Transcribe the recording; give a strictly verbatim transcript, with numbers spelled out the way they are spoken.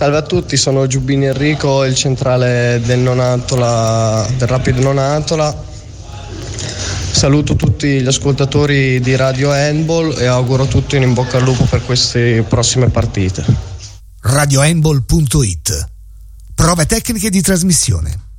Salve a tutti, sono Giubbini Enrico, il centrale del Nonantola, del Rapid Nonantola. Saluto tutti gli ascoltatori di Radio Handball e auguro tutti un in bocca al lupo per queste prossime partite. radio handball punto it. Prove tecniche di trasmissione.